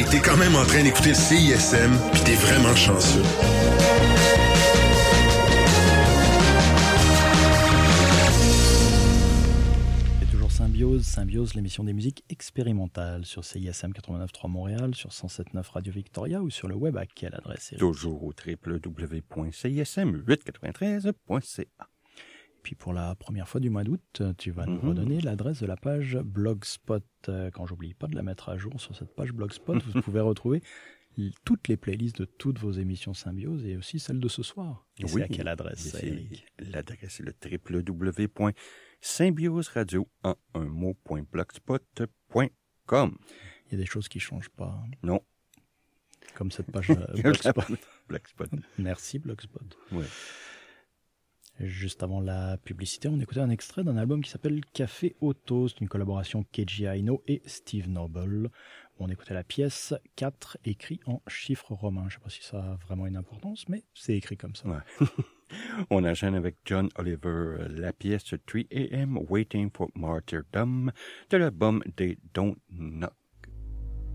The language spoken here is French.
t'es quand même en train d'écouter CISM, puis t'es vraiment chanceux. Symbiose, l'émission des musiques expérimentales sur CISM 89.3 Montréal, sur 107.9 Radio Victoria ou sur le web à quelle adresse? Toujours au www.cism893.ca. Puis pour la première fois du mois d'août, tu vas nous redonner l'adresse de la page Blogspot. Quand j'oublie pas de la mettre à jour sur cette page Blogspot, vous pouvez retrouver toutes les playlists de toutes vos émissions Symbiose et aussi celle de ce soir. Et oui, c'est à quelle adresse? L'adresse est le www.symbioseradio en un mot.blogspot.com. Il y a des choses qui ne changent pas. Non. Comme cette page Blogspot. Blogspot. Merci Blogspot. Ouais. Juste avant la publicité, on écoutait un extrait d'un album qui s'appelle Café Auto. C'est une collaboration Keiji Aino et Steve Noble. On écoutait la pièce 4 écrit en chiffres romains. Je ne sais pas si ça a vraiment une importance, mais c'est écrit comme ça. Ouais. On enchaîne avec John Oliver, la pièce 3 AM Waiting for Martyrdom de l'album They Don't Know.